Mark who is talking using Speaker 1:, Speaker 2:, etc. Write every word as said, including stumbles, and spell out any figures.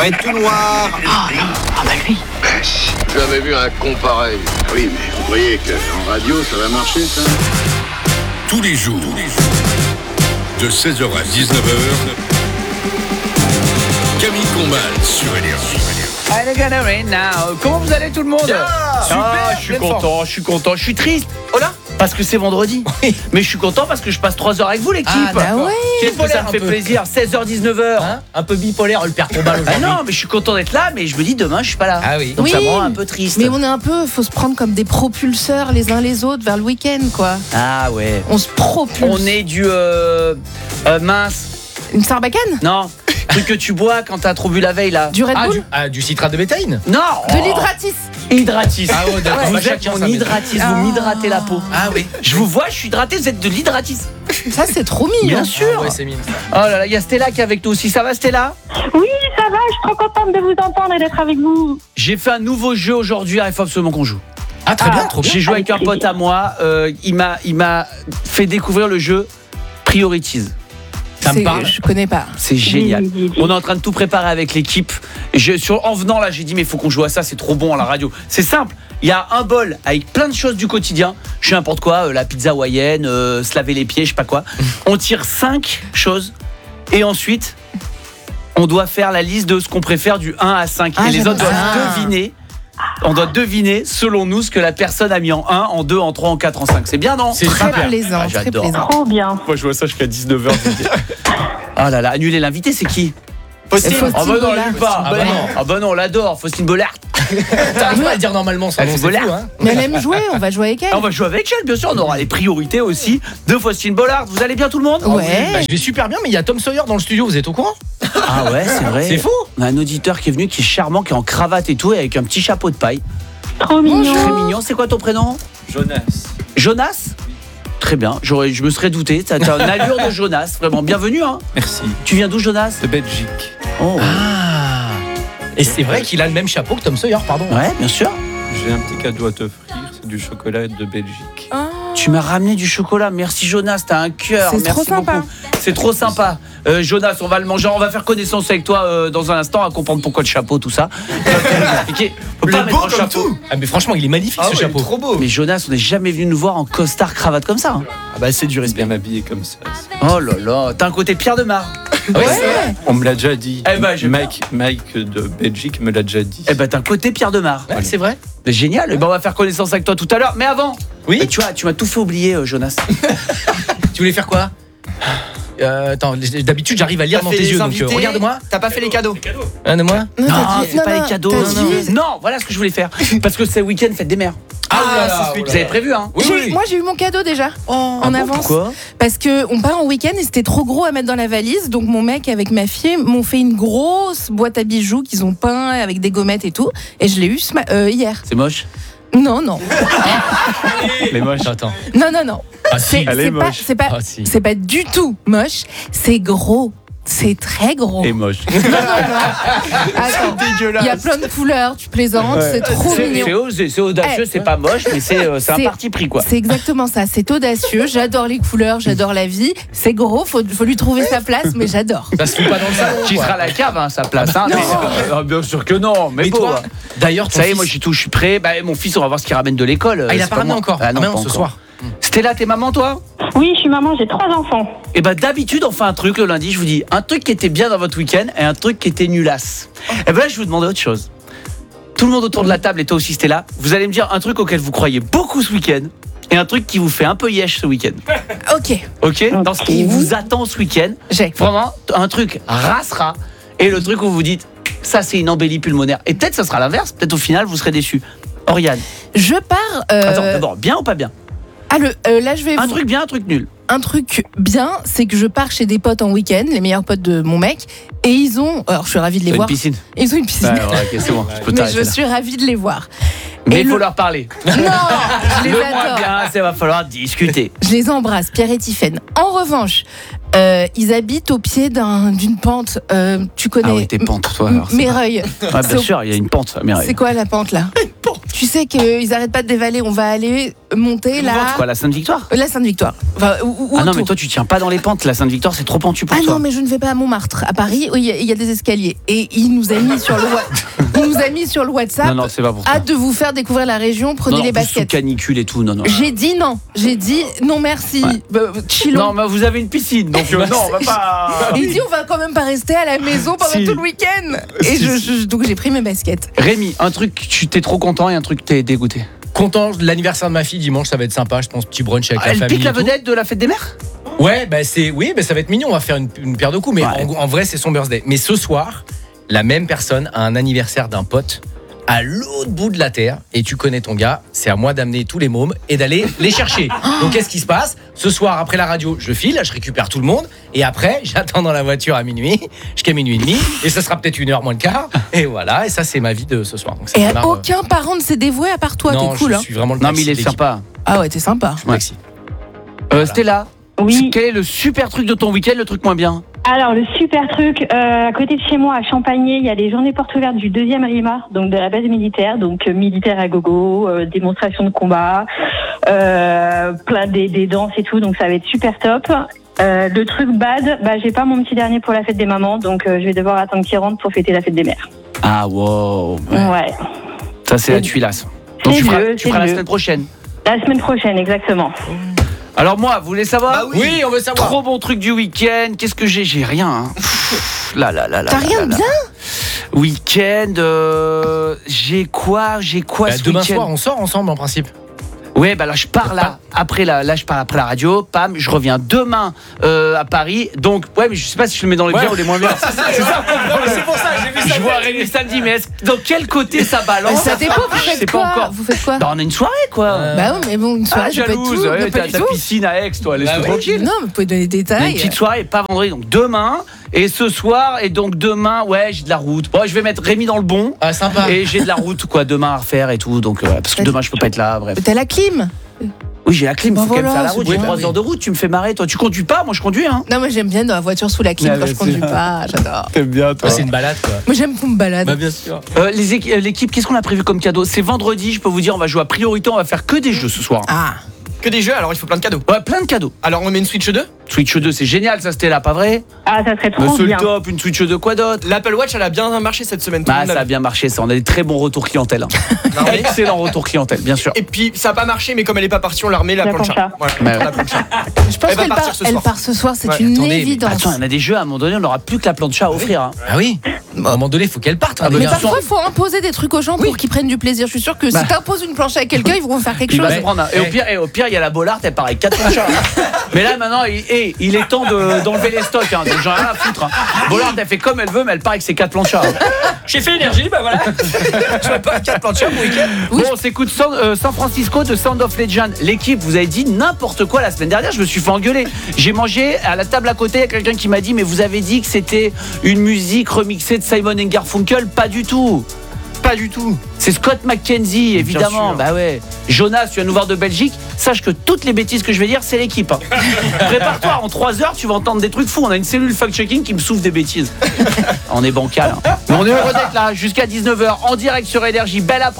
Speaker 1: va être tout noir.
Speaker 2: Oh non, ah bah lui.
Speaker 3: J'ai jamais vu un con pareil.
Speaker 4: Oui, mais vous voyez qu'en radio, ça va marcher, ça.
Speaker 5: Tous les jours, tous les jours, de seize heures à dix-neuf heures, Camille Combal sur Énergie.
Speaker 6: I'm gonna rain now. Comment vous allez tout le monde?
Speaker 7: Yeah, super,
Speaker 6: ah, je suis
Speaker 7: pleine
Speaker 6: content,
Speaker 7: forme.
Speaker 6: je suis content, je suis triste.
Speaker 7: Oh là.
Speaker 6: Parce que c'est vendredi. Mais je suis content parce que je passe trois heures avec vous, l'équipe.
Speaker 2: Ah bah ouais.
Speaker 6: Qu'est-ce que ça
Speaker 7: Bipolaire
Speaker 6: me
Speaker 7: un
Speaker 6: fait
Speaker 7: peu.
Speaker 6: plaisir. seize heures dix-neuf heures.
Speaker 7: Hein, un peu bipolaire le père Combal
Speaker 6: Ah
Speaker 7: aujourd'hui.
Speaker 6: non, mais je suis content d'être là, mais je me dis demain je suis pas là.
Speaker 7: Ah oui.
Speaker 6: Donc
Speaker 2: Oui,
Speaker 6: ça me rend un peu triste.
Speaker 2: Mais on est un peu, faut se prendre comme des propulseurs les uns les autres vers le week-end, quoi.
Speaker 6: Ah ouais.
Speaker 2: On se propulse.
Speaker 6: On est du euh, euh, mince.
Speaker 2: Une sarbacane?
Speaker 6: Non. Truc que tu bois quand t'as trop bu la veille là.
Speaker 2: Du Red
Speaker 7: Ah,
Speaker 2: Bull?
Speaker 7: du, ah, du citrate de bétaïne.
Speaker 6: Non.
Speaker 2: De l'hydratis?
Speaker 6: Hydratis.
Speaker 7: Ah ouais, d'accord.
Speaker 6: Vous
Speaker 7: Bah,
Speaker 6: êtes
Speaker 7: chacun
Speaker 6: mon
Speaker 7: sa méthode.
Speaker 6: hydratis,
Speaker 2: Ah.
Speaker 6: vous m'hydratez la peau.
Speaker 7: Ah oui.
Speaker 6: Je vous vois, je suis hydraté, vous êtes de l'hydratis.
Speaker 2: Ça, c'est trop mignon.
Speaker 6: Bien sûr.
Speaker 7: Ah ouais, c'est mignon.
Speaker 6: Oh là là, il y a Stella qui est avec nous aussi. Ça va Stella?
Speaker 8: Oui, ça va, je suis trop contente de vous entendre et d'être avec vous.
Speaker 6: J'ai fait un nouveau jeu aujourd'hui, il faut absolument qu'on joue.
Speaker 7: Ah très bien, trop bien.
Speaker 6: J'ai joué avec un pote à moi, euh, il m'a il m'a fait découvrir le jeu Priorities.
Speaker 7: Ça me
Speaker 2: C'est-
Speaker 7: parle.
Speaker 2: Je connais pas.
Speaker 6: C'est génial.
Speaker 8: Oui, oui, oui.
Speaker 6: On est en train de tout préparer avec l'équipe. Je, sur, en venant là, j'ai dit mais il faut qu'on joue à ça, c'est trop bon à la radio. C'est simple, il y a un bol avec plein de choses du quotidien. Je sais n'importe quoi, euh, la pizza hawaïenne, euh, se laver les pieds, je sais pas quoi. On tire cinq choses et ensuite on doit faire la liste de ce qu'on préfère du un à cinq.
Speaker 2: Ah,
Speaker 6: et les
Speaker 2: j'aime
Speaker 6: autres doivent
Speaker 2: ça.
Speaker 6: deviner. On doit deviner selon nous ce que la personne a mis en un, en deux, en trois, en quatre, en cinq. C'est bien, non?
Speaker 7: C'est
Speaker 2: Très
Speaker 7: super.
Speaker 2: plaisant,
Speaker 6: Ah,
Speaker 2: très
Speaker 6: j'adore.
Speaker 2: plaisant.
Speaker 8: Trop bien.
Speaker 6: Moi je vois ça jusqu'à dix-neuf heures. Ah là là, annuler l'invité, c'est qui?
Speaker 7: Faustine.
Speaker 2: Faustine
Speaker 6: Ah bah non,
Speaker 2: Bollard.
Speaker 6: l'annule pas.
Speaker 7: Ah bah non.
Speaker 6: Ah bah non, on l'adore, Faustine Bollard.
Speaker 7: T'arrives pas à le dire normalement son
Speaker 6: Elle
Speaker 7: nom,
Speaker 6: fait
Speaker 7: c'est
Speaker 6: Bollard.
Speaker 7: fou, hein.
Speaker 2: Mais elle aime jouer, on va jouer avec
Speaker 6: Ah, on
Speaker 2: elle.
Speaker 6: va jouer avec elle, bien sûr. On aura les priorités aussi de Faustine Bollard. Vous allez bien tout le monde?
Speaker 2: Ouais.
Speaker 7: Bah, je vais super bien, mais il y a Tom Sawyer dans le studio, vous êtes au courant?
Speaker 6: Ah ouais, c'est vrai.
Speaker 7: C'est fou.
Speaker 6: On a un auditeur qui est venu, qui est charmant, qui est en cravate et tout, et avec un petit chapeau de paille.
Speaker 8: Trop mignon.
Speaker 6: Très mignon. C'est quoi ton prénom?
Speaker 9: Jonas.
Speaker 6: Jonas? Très bien. J'aurais, je me serais douté. T'as t'as une allure de Jonas. Vraiment, bienvenue. Hein.
Speaker 9: Merci.
Speaker 6: Tu viens d'où, Jonas?
Speaker 9: De Belgique.
Speaker 6: Oh.
Speaker 7: Ah. Et c'est vrai qu'il a le même chapeau que Tom Sawyer, pardon.
Speaker 6: Ouais, bien sûr.
Speaker 9: J'ai un petit cadeau à t'offrir, c'est du chocolat de Belgique.
Speaker 2: Ah.
Speaker 6: Tu m'as ramené du chocolat. Merci Jonas, t'as un cœur.
Speaker 2: C'est
Speaker 6: Merci
Speaker 2: trop sympa.
Speaker 6: beaucoup. C'est trop sympa. Euh, Jonas, on va le manger. On va faire connaissance avec toi euh, dans un instant, à comprendre pourquoi le chapeau, tout ça. Tu vas nous expliquer. Faut pas mettre un chapeau.
Speaker 7: Ah mais franchement, il est magnifique ce chapeau.
Speaker 9: trop beau.
Speaker 6: Mais Jonas, on n'est jamais venu nous voir en costard cravate comme ça. hein.
Speaker 9: Ah bah c'est du respect. Bien m'habiller comme ça.
Speaker 6: Oh là là, t'as un côté Pierre de Mar.
Speaker 7: Ouais.
Speaker 9: On me l'a déjà dit.
Speaker 6: Eh ben, j'ai
Speaker 9: Mike, Mike de Belgique me l'a déjà dit.
Speaker 6: Eh ben, t'as un côté Pierre de Mar.
Speaker 7: Ouais, c'est vrai.
Speaker 6: C'est génial. Eh ben, on va faire connaissance avec toi tout à l'heure. Mais avant,
Speaker 7: Oui.
Speaker 6: eh, tu vois, tu m'as tout fait oublier, euh, Jonas.
Speaker 7: Tu voulais faire quoi? Euh, attends, d'habitude j'arrive à lire dans tes yeux, donc euh, regarde-moi.
Speaker 9: T'as pas fait les cadeaux.
Speaker 7: Regarde-moi.
Speaker 2: Non,
Speaker 6: Non,
Speaker 2: t'as dit-
Speaker 6: c'est pas
Speaker 2: non,
Speaker 6: les cadeaux.
Speaker 2: t'as
Speaker 6: Non,
Speaker 2: dit-
Speaker 6: non, voilà ce que je voulais faire. Parce que c'est week-end fête des mères.
Speaker 7: Ah, là là,
Speaker 6: c'est celui
Speaker 7: oh
Speaker 6: que
Speaker 7: là
Speaker 6: vous avez
Speaker 7: là.
Speaker 6: prévu, hein.
Speaker 7: Oui,
Speaker 2: J'ai-
Speaker 7: oui.
Speaker 2: Moi j'ai eu mon cadeau déjà en
Speaker 6: Ah bon,
Speaker 2: avance
Speaker 6: pourquoi?
Speaker 2: parce que on part en week-end et c'était trop gros à mettre dans la valise, donc mon mec avec ma fille m'ont fait une grosse boîte à bijoux qu'ils ont peint avec des gommettes et tout, et je l'ai eu ce ma- euh, hier.
Speaker 6: C'est moche.
Speaker 2: Non non
Speaker 6: Mais moche.
Speaker 7: Attends.
Speaker 2: non non non.
Speaker 7: Ah si.
Speaker 2: C'est
Speaker 9: Elle est
Speaker 2: c'est pas
Speaker 9: moche.
Speaker 2: c'est pas
Speaker 7: Ah, si.
Speaker 2: c'est pas du tout moche, c'est gros. C'est très gros.
Speaker 6: Et moche.
Speaker 2: Non, non, non. Attends, il y a plein de couleurs, tu plaisantes, c'est trop
Speaker 6: C'est
Speaker 2: mignon.
Speaker 6: c'est osé, c'est audacieux,
Speaker 2: Eh.
Speaker 6: c'est pas moche, mais c'est euh, c'est un
Speaker 2: C'est-
Speaker 6: parti pris, quoi.
Speaker 2: C'est exactement ça, c'est audacieux, j'adore les couleurs, j'adore la vie, c'est gros, faut, faut lui trouver sa place, mais j'adore.
Speaker 7: Ça se fout pas dans le salon.
Speaker 6: Qui
Speaker 7: quoi.
Speaker 6: sera à la cave, hein, sa place. Hein,
Speaker 2: Non.
Speaker 6: mais, euh, bien sûr que non, mais
Speaker 7: Mais
Speaker 6: bon.
Speaker 7: toi, d'ailleurs, ton
Speaker 6: Ça y est,
Speaker 7: fils-
Speaker 6: moi je suis tout, je suis prêt. Bah, mon fils, on va voir ce qu'il ramène de l'école.
Speaker 7: Ah, il
Speaker 6: C'est
Speaker 7: a pas ramené
Speaker 6: moi.
Speaker 7: encore.
Speaker 6: Ah non,
Speaker 7: Ah, mais
Speaker 6: pas
Speaker 7: non, ce
Speaker 6: encore.
Speaker 7: soir.
Speaker 6: Stella, t'es maman, toi?
Speaker 8: Oui, je suis maman, j'ai trois enfants.
Speaker 6: Et bah d'habitude, on fait un truc le lundi. Je vous dis un truc qui était bien dans votre week-end et un truc qui était nulasse. Et ben là, je vous demande autre chose. Tout le monde autour de la table, et toi aussi, Stella, vous allez me dire un truc auquel vous croyez beaucoup ce week-end et un truc qui vous fait un peu yesh ce week-end.
Speaker 2: Ok,
Speaker 6: Ok? Dans ce qui vous attend ce week-end.
Speaker 2: j'ai.
Speaker 6: Vraiment, un truc rassera et le truc où vous vous dites ça, c'est une embellie pulmonaire. Et peut-être ça sera l'inverse. Peut-être au final, vous serez déçus. Oriane,
Speaker 2: Je pars. euh,
Speaker 6: attends, d'abord, bien ou pas bien?
Speaker 2: ah, le, euh, là, je vais
Speaker 6: Un
Speaker 2: vous-
Speaker 6: truc bien, un truc nul.
Speaker 2: un truc bien, c'est que je pars chez des potes en week-end, les meilleurs potes de mon mec, et ils ont. Alors, je suis ravie de les
Speaker 6: Une
Speaker 2: voir.
Speaker 6: piscine.
Speaker 2: Ils ont une piscine.
Speaker 6: Ouais, ouais, ok, c'est bon, je peux
Speaker 2: Mais
Speaker 6: t'arrêter
Speaker 2: je
Speaker 6: là.
Speaker 2: suis ravie de les voir.
Speaker 6: Mais
Speaker 2: Et
Speaker 6: il faut
Speaker 2: le-
Speaker 6: leur parler.
Speaker 2: Non, je les
Speaker 6: Le moins
Speaker 2: adore.
Speaker 6: bien, ça va falloir discuter.
Speaker 2: Je les embrasse, Pierre et Tiffaine. En revanche, euh, ils habitent au pied d'un- d'une pente. Euh, tu connais
Speaker 6: Ah oui, tes pentes, toi. alors, c'est
Speaker 2: Méreuil.
Speaker 6: pas- Ouais,
Speaker 2: C'est
Speaker 6: bien
Speaker 2: au-
Speaker 6: sûr, il y a une pente à Mireille.
Speaker 2: C'est quoi la pente là? Tu tu sais qu'ils arrêtent pas de dévaler. On va aller monter là.
Speaker 6: Quoi, la Sainte-Victoire?
Speaker 2: La Sainte-Victoire. Enfin, ou, ou
Speaker 6: Ah non,
Speaker 2: autour.
Speaker 6: mais toi, tu tiens pas dans les pentes. La Sainte-Victoire, c'est trop pentu pour
Speaker 2: Ah
Speaker 6: toi.
Speaker 2: non, mais je ne vais pas à Montmartre. À Paris, il y, a- il y a des escaliers. Et il nous a mis sur le, wa- il nous a mis sur le WhatsApp.
Speaker 6: Non, non, c'est pas pour toi.
Speaker 2: Hâte de vous faire découvrir la région. Prenez
Speaker 6: Non,
Speaker 2: les
Speaker 6: en plus, sous
Speaker 2: baskets.
Speaker 6: canicule et tout. Non, non.
Speaker 2: J'ai dit non. J'ai dit non, merci.
Speaker 6: Ouais.
Speaker 2: Bah, chillons.
Speaker 6: Non, mais vous avez une piscine, donc euh, non, on va pas.
Speaker 2: Il dit on va quand même pas rester à la maison pendant
Speaker 6: Si.
Speaker 2: tout le week-end. Et je, je- donc j'ai pris mes baskets.
Speaker 6: Rémi, un truc, tu t'es trop content et un truc, t'es dégoûté.
Speaker 7: Content de l'anniversaire de ma fille dimanche, ça va être sympa. Je pense petit brunch avec la
Speaker 6: Elle
Speaker 7: famille.
Speaker 6: pique la
Speaker 7: et tout.
Speaker 6: vedette de la fête des mères?
Speaker 7: Ouais, bah c'est, oui, bah ça va être mignon. On va faire une, une paire de coups, mais
Speaker 6: Ouais.
Speaker 7: en, en vrai, c'est son birthday. Mais ce soir, la même personne a un anniversaire d'un pote à l'autre bout de la terre. Et tu connais ton gars. C'est à moi d'amener tous les mômes et d'aller les chercher. Donc, qu'est-ce qui se passe? Ce soir, après la radio, je file, je récupère tout le monde. Et après, j'attends dans la voiture à minuit, jusqu'à minuit et demi. Et ça sera peut-être une heure moins le quart. Et voilà. Et ça, c'est ma vie de ce soir. Donc, ça
Speaker 2: Et
Speaker 7: démarre, euh,
Speaker 2: aucun parent ne s'est dévoué à part toi.
Speaker 7: non,
Speaker 2: T'es cool.
Speaker 7: je
Speaker 2: Hein.
Speaker 7: suis vraiment le
Speaker 6: Non,
Speaker 7: maxi
Speaker 6: mais il est
Speaker 7: de l'équipe.
Speaker 6: sympa.
Speaker 2: Ah ouais, t'es sympa.
Speaker 7: Je suis le maxi.
Speaker 6: Euh, Stella,
Speaker 8: Oui.
Speaker 6: quel est le super truc de ton week-end, le truc moins bien?
Speaker 8: Alors, le super truc, euh, à côté de chez moi, à Champagné, il y a les journées portes ouvertes du deuxième R I M A, donc de la base militaire, donc euh, militaire à gogo, euh, démonstration de combat, euh, plein des, des danses et tout, donc ça va être super top. Euh, le truc bad, bah j'ai pas mon petit dernier pour la fête des mamans, donc euh, je vais devoir attendre qu'il rentre pour fêter la fête des mères.
Speaker 6: Ah, wow.
Speaker 8: Ouais.
Speaker 6: Ouais. Ça, c'est la tuilasse. Donc,
Speaker 8: C'est
Speaker 6: tu feras,
Speaker 8: mieux,
Speaker 6: tu
Speaker 8: c'est
Speaker 6: feras la
Speaker 8: mieux.
Speaker 6: semaine prochaine.
Speaker 8: La semaine prochaine, exactement.
Speaker 6: Alors, moi, vous voulez savoir?
Speaker 7: Oui, on veut savoir.
Speaker 6: Trop bon truc du week-end. Qu'est-ce que j'ai? J'ai rien. Hein. Pff, là, là, là, là.
Speaker 2: T'as
Speaker 6: là,
Speaker 2: rien
Speaker 6: là,
Speaker 2: de
Speaker 6: là.
Speaker 2: bien?
Speaker 6: Week-end, euh, j'ai quoi? J'ai quoi
Speaker 7: Bah,
Speaker 6: ce
Speaker 7: demain
Speaker 6: week-end?
Speaker 7: soir, on sort ensemble en principe.
Speaker 6: Ouais, bah là je pars là après la, là je pars après la radio, pam, je reviens demain euh, à Paris. Donc ouais, mais je sais pas si je le mets dans les
Speaker 7: Ouais.
Speaker 6: biens ou les moins bien.
Speaker 7: C'est ça. C'est pour ça, j'ai vu ça.
Speaker 6: Je vois Rémi samedi, mais est-ce- dans quel côté ça balance?
Speaker 2: Ça dépend. Vous
Speaker 6: Je sais
Speaker 2: faites
Speaker 6: pas
Speaker 2: quoi
Speaker 6: encore.
Speaker 2: Vous faites quoi?
Speaker 6: Bah, on a une soirée quoi.
Speaker 2: Bah oui, mais bon, une soirée,
Speaker 6: Ah,
Speaker 2: ça peut être tout.
Speaker 6: jalouse, ouais,
Speaker 2: mais pas
Speaker 6: t'as
Speaker 2: du
Speaker 6: ta
Speaker 2: tout.
Speaker 6: piscine à Aix, toi, laisse-toi
Speaker 7: Bah oui.
Speaker 6: tranquille.
Speaker 2: Non, mais vous pouvez donner des
Speaker 6: On a
Speaker 2: détails.
Speaker 6: une petite soirée, pas vendredi, donc demain et ce soir et donc demain, ouais, j'ai de la route. Bon, je vais mettre Rémi dans le bon.
Speaker 7: Ah, sympa.
Speaker 6: Et j'ai de la route quoi demain à refaire et tout, donc euh, parce que demain je peux pas être là, bref.
Speaker 2: T'as la clim.
Speaker 6: Oui, j'ai la clim,
Speaker 2: Bah
Speaker 6: faut quand même
Speaker 2: voilà,
Speaker 6: faire la
Speaker 2: c'est
Speaker 6: route.
Speaker 2: bon.
Speaker 6: J'ai trois
Speaker 7: Oui.
Speaker 6: heures de route, tu me fais marrer, toi. Tu conduis pas, moi je conduis, hein.
Speaker 2: Non, moi j'aime bien dans la voiture sous la clim
Speaker 6: Ah,
Speaker 2: quand
Speaker 6: bah,
Speaker 2: je conduis
Speaker 6: c'est-
Speaker 2: pas. J'adore.
Speaker 9: T'aimes bien, toi.
Speaker 7: Ah, c'est une balade quoi.
Speaker 2: Moi j'aime qu'on me balade.
Speaker 7: Bah bien sûr.
Speaker 6: Euh, les équi- euh, L'équipe, qu'est-ce qu'on a prévu comme cadeau? C'est vendredi, je peux vous dire, on va jouer à priorité, on va faire que des jeux ce soir.
Speaker 2: Ah.
Speaker 1: Que des jeux, alors il faut plein de cadeaux.
Speaker 6: Ouais, plein de cadeaux.
Speaker 1: Alors on met une Switch deux.
Speaker 6: Switch deux, c'est génial, ça c'était là, pas vrai?
Speaker 8: Ah, ça serait
Speaker 6: Le
Speaker 8: trop
Speaker 6: seul
Speaker 8: bien.
Speaker 6: top, une Switch deux, quoi d'autre?
Speaker 1: L'Apple Watch, elle a bien marché cette semaine. Tout le
Speaker 6: Ah,
Speaker 1: monde
Speaker 6: ça
Speaker 1: l'a
Speaker 6: a bien marché, ça. On a des très bons retours clientèle. hein.
Speaker 1: Non, mais-
Speaker 6: Excellent retour clientèle, bien sûr.
Speaker 1: Et puis ça a pas marché, mais comme elle est pas partie, on la remet la,
Speaker 8: La
Speaker 1: plancha.
Speaker 8: plancha.
Speaker 1: Voilà,
Speaker 6: Bah ouais.
Speaker 1: la plancha.
Speaker 2: Je pense
Speaker 1: Elle va
Speaker 2: qu'elle
Speaker 1: partir
Speaker 2: part,
Speaker 1: ce
Speaker 2: elle
Speaker 1: soir.
Speaker 2: part ce soir, c'est
Speaker 1: Ouais,
Speaker 2: une
Speaker 7: attendez, mais
Speaker 2: évidence.
Speaker 6: Attends, on a des jeux, à un moment donné, on n'aura plus que la plancha à offrir. hein.
Speaker 7: Ah oui. À un moment donné, il faut qu'elle parte. hein,
Speaker 6: Ah, bah,
Speaker 7: les
Speaker 2: Mais
Speaker 7: gars.
Speaker 6: bien sûr.
Speaker 2: parfois, il faut imposer des trucs aux gens pour qu'ils prennent du plaisir. Je suis sûre que
Speaker 6: Bah.
Speaker 2: si t'imposes une planche à quelqu'un, ils vont faire quelque
Speaker 6: Il
Speaker 2: chose.
Speaker 6: va se prendre un- Et au
Speaker 7: Eh.
Speaker 6: pire, et au pire, il y a la Bollard, elle part avec quatre planchas. Mais là, maintenant, il, eh, il est temps de- d'enlever les stocks. Hein, donc j'en ai rien à foutre. Hein. Bollard, elle fait comme elle veut, mais elle part avec ses quatre planchas. hein.
Speaker 7: J'ai fait énergie, bah voilà.
Speaker 1: Tu vas pas quatre planchas mon week-end.
Speaker 2: Oui,
Speaker 6: Bon, on s'écoute San, euh, San Francisco de Sound of Legend. L'équipe, vous avez dit n'importe quoi la semaine dernière, je me suis fait engueuler. J'ai mangé à la table à côté, il y a quelqu'un qui m'a dit mais vous avez dit que c'était une musique remixée de Simon and Garfunkel. Pas du tout.
Speaker 1: Pas du tout.
Speaker 6: C'est Scott McKenzie, évidemment.
Speaker 1: sûr.
Speaker 6: Bah ouais. Jonas, tu viens nous voir de Belgique. Sache que toutes les bêtises que je vais dire, c'est l'équipe. hein. Prépare-toi, en trois heures, tu vas entendre des trucs fous. On a une cellule fact-checking qui me souffle des bêtises. On est bancal. hein. Mais on est heureux d'être là jusqu'à dix-neuf heures en direct sur Énergie. Belle après